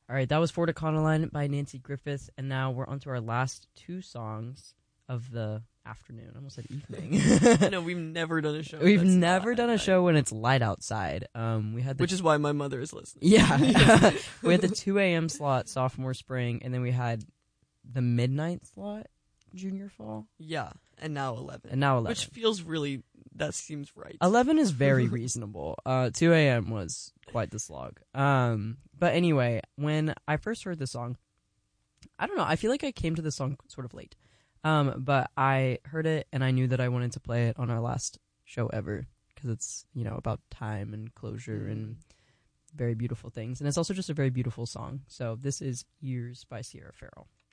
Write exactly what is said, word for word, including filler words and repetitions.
All right, that was For Econoline by Nancy Griffith, and now we're on to our last two songs of the afternoon. I almost said evening. No, we've never done a show. We've that's never not done a at show when it's light outside. Um, we had the Which is why my mother is listening. Yeah. We had the two a.m. slot, sophomore spring, and then we had the midnight slot, junior fall. Yeah, and now eleven. And now eleven. Which feels really, that seems right. eleven is very reasonable. Uh, two a.m. was quite the slog. Um, but anyway, when I first heard the song, I don't know, I feel like I came to the song sort of late. Um, but I heard it, and I knew that I wanted to play it on our last show ever, because it's, you know, about time and closure and very beautiful things. And it's also just a very beautiful song. So this is Years by Sierra Farrell.